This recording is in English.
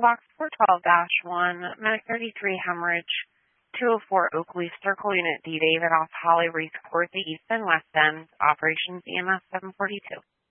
Box 412-1, Medic 33 Hemorrhage, 204 Oakley, Circle Unit D. David off Holly Reese Court, the East and West End, Operations EMS 742.